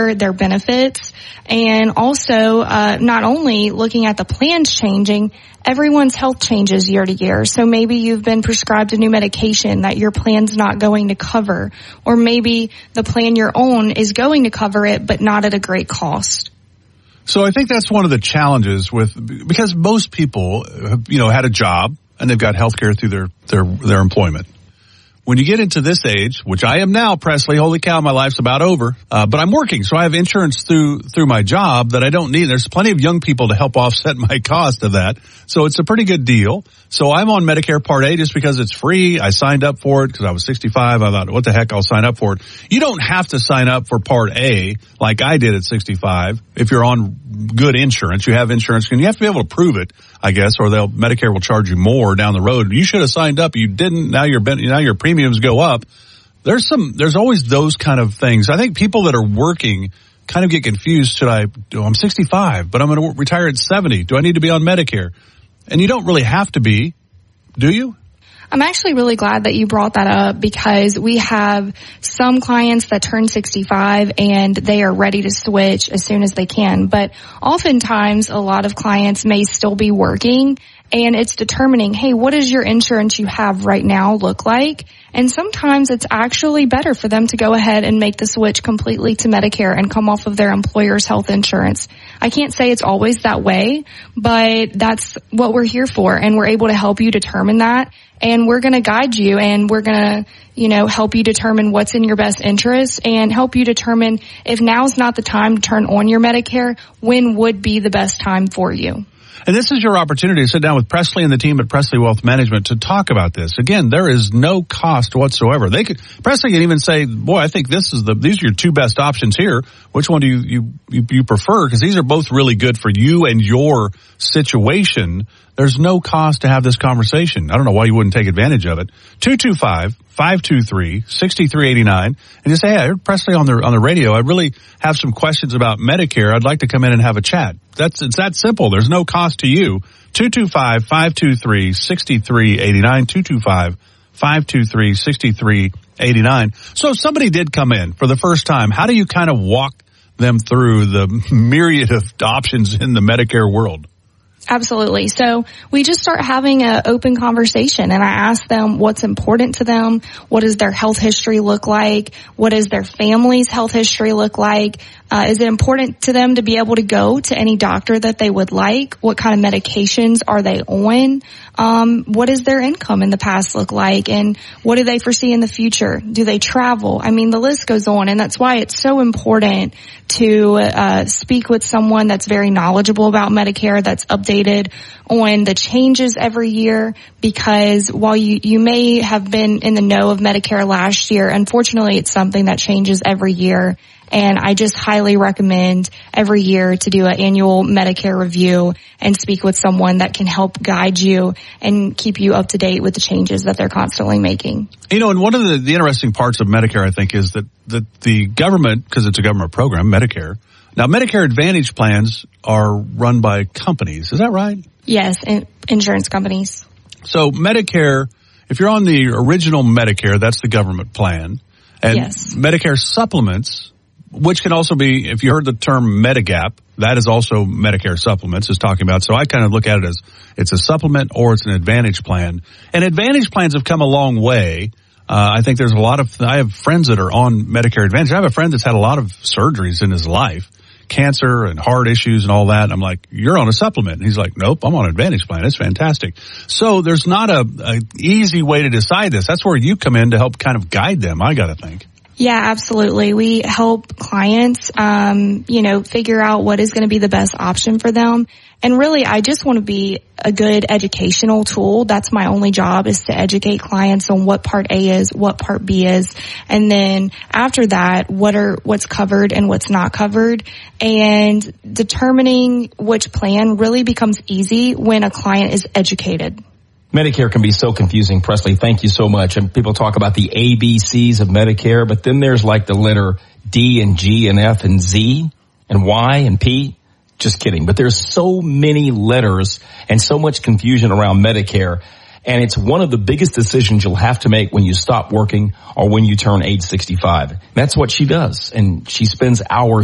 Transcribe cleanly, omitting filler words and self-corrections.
for their benefits. And also, not only looking at the plans changing, everyone's health changes year to year. So maybe you've been prescribed a new medication that your plan's not going to cover, or maybe the plan you're on is going to cover it, but not at a great cost. So I think that's one of the challenges because most people, had a job and they've got health care through their employment. When you get into this age, which I am now, Presley, holy cow, my life's about over. But I'm working, so I have insurance through my job that I don't need. There's plenty of young people to help offset my cost of that. So it's a pretty good deal. So I'm on Medicare Part A just because it's free. I signed up for it because I was 65. I thought, what the heck, I'll sign up for it. You don't have to sign up for Part A like I did at 65. If you're on good insurance, you have insurance, and you have to be able to prove it, I guess, or Medicare will charge you more down the road. You should have signed up. You didn't. Now your premiums go up. There's always those kind of things. I think people that are working kind of get confused. I'm 65, but I'm going to retire at 70. Do I need to be on Medicare? And you don't really have to be, do you? I'm actually really glad that you brought that up, because we have some clients that turn 65 and they are ready to switch as soon as they can. But oftentimes a lot of clients may still be working, and it's determining, hey, what does your insurance you have right now look like? And sometimes it's actually better for them to go ahead and make the switch completely to Medicare and come off of their employer's health insurance. I can't say it's always that way, but that's what we're here for, and we're able to help you determine that. And we're going to guide you, and we're going to, help you determine what's in your best interest and help you determine if now's not the time to turn on your Medicare, when would be the best time for you. And this is your opportunity to sit down with Presley and the team at Presley Wealth Management to talk about this. Again, there is no cost whatsoever. Presley can even say, boy, I think these are your two best options here. Which one do you prefer? Because these are both really good for you and your situation. There's no cost to have this conversation. I don't know why you wouldn't take advantage of it. 225-523-6389. And just say, hey, I heard Presley on the radio. I really have some questions about Medicare. I'd like to come in and have a chat. It's that simple. There's no cost to you. 225-523-6389. 225-523-6389. So if somebody did come in for the first time, how do you kind of walk them through the myriad of options in the Medicare world? Absolutely. So we just start having an open conversation, and I ask them what's important to them. What does their health history look like? What does their family's health history look like? Is it important to them to be able to go to any doctor that they would like? What kind of medications are they on? What does their income in the past look like? And what do they foresee in the future? Do they travel? I mean, the list goes on, and that's why it's so important to speak with someone that's very knowledgeable about Medicare, that's updated on the changes every year, because while you may have been in the know of Medicare last year, unfortunately it's something that changes every year. And I just highly recommend every year to do an annual Medicare review and speak with someone that can help guide you and keep you up to date with the changes that they're constantly making. And one of the interesting parts of Medicare, I think, is that the government, because it's a government program, Medicare. Now, Medicare Advantage plans are run by companies. Is that right? Yes, insurance companies. So Medicare, if you're on the original Medicare, that's the government plan. And yes. Medicare supplements, which can also be, if you heard the term Medigap, that is also Medicare supplements is talking about. So I kind of look at it as it's a supplement or it's an Advantage plan. And Advantage plans have come a long way. I think there's I have friends that are on Medicare Advantage. I have a friend that's had a lot of surgeries in his life, cancer and heart issues and all that. And I'm like, you're on a supplement. And he's like, nope, I'm on an Advantage plan. It's fantastic. So there's not a easy way to decide this. That's where you come in to help kind of guide them, I got to think. Yeah, absolutely. We help clients, figure out what is going to be the best option for them. And really, I just want to be a good educational tool. That's my only job, is to educate clients on what Part A is, what Part B is. And then after that, what's covered and what's not covered. And determining which plan really becomes easy when a client is educated. Medicare can be so confusing, Presley. Thank you so much. And people talk about the ABCs of Medicare, but then there's like the letter D and G and F and Z and Y and P. Just kidding. But there's so many letters and so much confusion around Medicare. And it's one of the biggest decisions you'll have to make when you stop working or when you turn age 65. That's what she does. And she spends hours